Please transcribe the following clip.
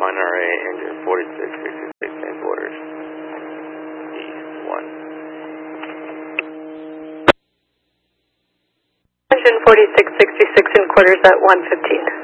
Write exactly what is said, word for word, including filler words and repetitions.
Monterey, engine forty-six sixty-six in quarters. East one. Engine forty-six sixty-six in quarters at one fifteen.